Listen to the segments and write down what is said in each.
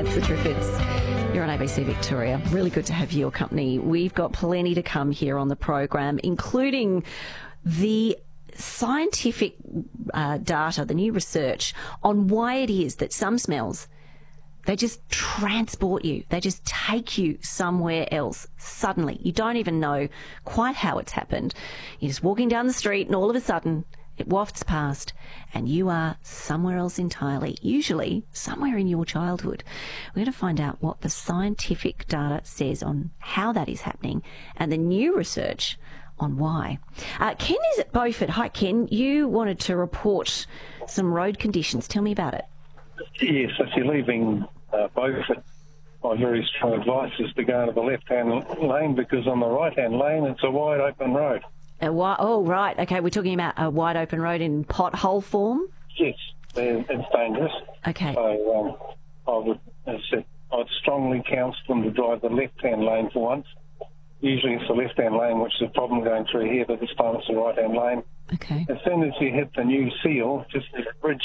That's the Triffids. You're on ABC Victoria. Really good to have your company. We've got plenty to come here on the program, including the scientific data, the new research on why it is that some smells, they just transport you. They just take you somewhere else suddenly. You don't even know quite how it's happened. You're just walking down the street and all of a sudden it wafts past and you are somewhere else entirely, usually somewhere in your childhood. We're going to find out what the scientific data says on how that is happening and the new research on why. Ken is at Beaufort. Hi, Ken. You wanted to report some road conditions. Tell me about it. Yes, if you're leaving Beaufort, my very strong advice is to go to the left-hand lane, because on the right-hand lane it's a wide open road. Oh, right. Okay, we're talking about a wide open road in pothole form? Yes, it's dangerous. Okay. So I'd strongly counsel them to drive the left-hand lane for once. Usually it's the left-hand lane, which is a problem going through here, but this time it's the right-hand lane. Okay. As soon as you hit the new seal, just the bridge,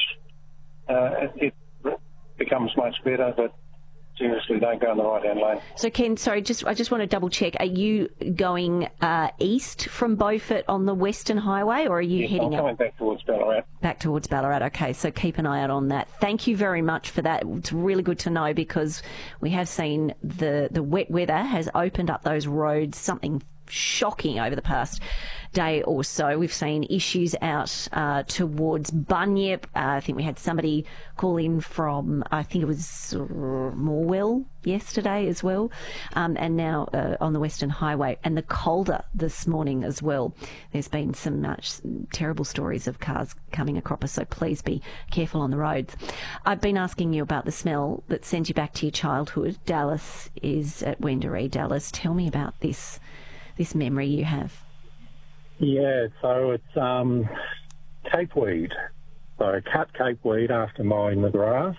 it becomes much better, but seriously, don't go in the right-hand lane. So, Ken, sorry, I just want to double-check. Are you going east from Beaufort on the Western Highway, or are you heading I'm coming back towards Ballarat. Back towards Ballarat, okay, so keep an eye out on that. Thank you very much for that. It's really good to know, because we have seen the wet weather has opened up those roads, something shocking over the past day or so. We've seen issues out towards Bunyip. I think we had somebody call in from, I think it was Morwell yesterday as well, and now on the Western Highway, and the Calder this morning as well. There's been some terrible stories of cars coming across us, so please be careful on the roads. I've been asking you about the smell that sends you back to your childhood. Dallas is at Wendouree. Dallas, tell me about this memory you have. Yeah, so it's capeweed. So cut capeweed after mowing the grass.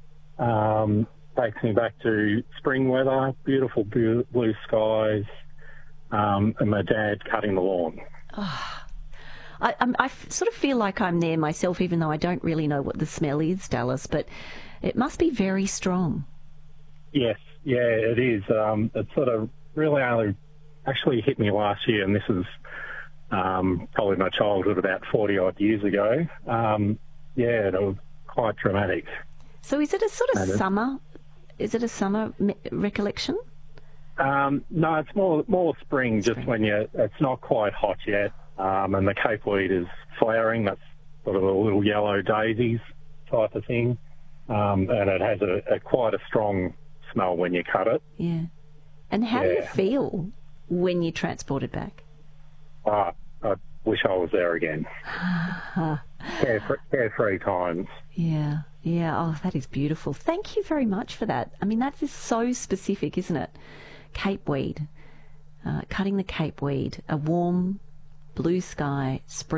Takes me back to spring weather, beautiful blue skies, and my dad cutting the lawn. Oh, I sort of feel like I'm there myself, even though I don't really know what the smell is, Dallas, but it must be very strong. Yes, yeah, it is. It sort of really only actually hit me last year, and this is probably my childhood, about 40-odd years ago. Yeah, it was quite dramatic. So is it a sort of summer? Is it a summer recollection? No, it's more spring, just when it's not quite hot yet, and the capeweed is flowering. That's sort of a little yellow daisies type of thing, and it has a quite a strong smell when you cut it. Yeah. And how do you feel when you're transported back? I wish I was there again. Carefree times. Yeah. Oh, that is beautiful. Thank you very much for that. I mean, that is so specific, isn't it? Capeweed. Cutting the capeweed. A warm blue sky spring.